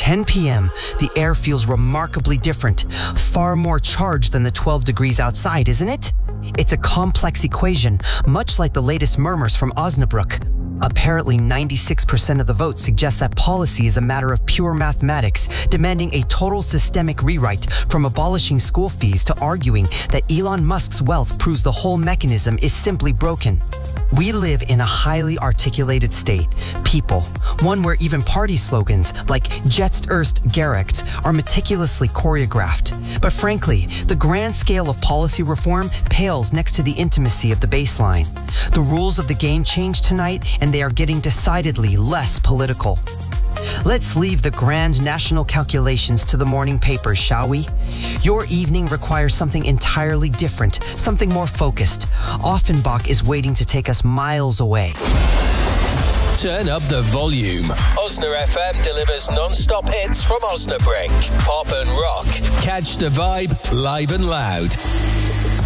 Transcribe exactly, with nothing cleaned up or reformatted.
ten p.m., the air feels remarkably different, far more charged than the twelve degrees outside, isn't it? It's a complex equation, much like the latest murmurs from Osnabrück. Apparently, ninety-six percent of the vote suggest that policy is a matter of pure mathematics, demanding a total systemic rewrite, from abolishing school fees to arguing that Elon Musk's wealth proves the whole mechanism is simply broken. We live in a highly articulated state, people, one where even party slogans like "Jetzt erst gerecht" are meticulously choreographed. But frankly, the grand scale of policy reform pales next to the intimacy of the baseline. The rules of the game change tonight, and they are getting decidedly less political. Let's leave the grand national calculations to the morning papers, shall we? Your evening requires something entirely different, something more focused. Offenbach is waiting to take us miles away. Turn up the volume. Osna F M delivers non-stop hits from Osnabrück. Pop and rock. Catch the vibe live and loud.